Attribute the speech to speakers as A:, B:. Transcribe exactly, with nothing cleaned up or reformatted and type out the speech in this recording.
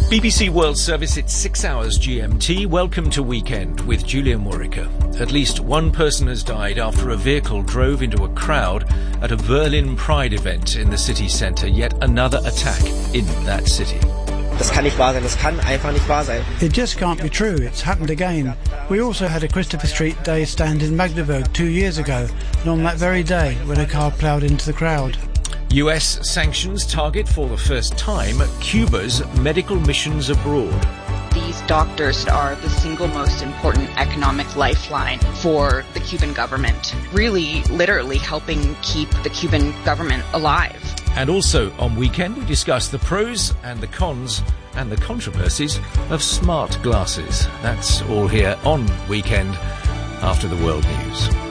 A: B B C World Service, it's six hours G M T. Welcome to Weekend with Julian Warwicker. At least one person has died after a vehicle drove into a crowd at a Berlin Pride event in the city centre. Yet another attack in that city.
B: Das kann nicht wahr sein. Das kann einfach nicht wahr sein.
C: It just can't be true. It's happened again. We also had a Christopher Street Day stand in Magdeburg two years ago, and on that very day, when a car ploughed into the crowd.
A: U S sanctions target for the first time Cuba's medical missions abroad.
D: These doctors are the single most important economic lifeline for the Cuban government, really literally helping keep the Cuban government alive.
A: And also on Weekend, we discuss the pros and the cons and the controversies of smart glasses. That's all here on Weekend after the world news.